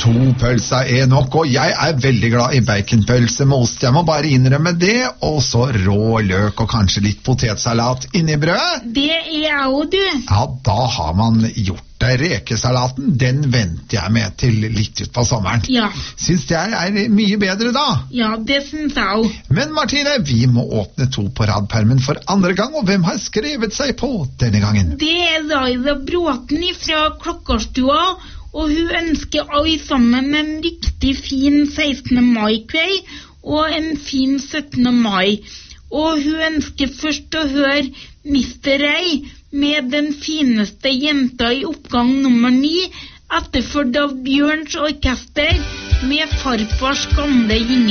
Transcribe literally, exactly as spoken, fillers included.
To pølser er nok, og jeg er veldig glad i baconpølse med ost. Jeg må bare innrømme det, og så rå løk og kanskje litt potetsalat inni brødet. Det er jeg også, du. Ja, da har man gjort det. Rekesalaten, den venter jeg med til litt ut på sommeren. Ja. Syns jeg er mye bedre da? Ja, det synes jeg også. Men Martine, vi må åpne to på radpermen for andre gang, og hvem har skrevet seg på denne gangen? Det er Laila Bråten fra Klokkarstua, og hun ønsker alle sammen en riktig fin sekstende mai-kveld og en fin syttende mai. Og hun ønsker først å høre mister Ray med Den fineste jenta i oppgang nummer ni, etterført av Bjørns orkester med Farfars gamle jingle.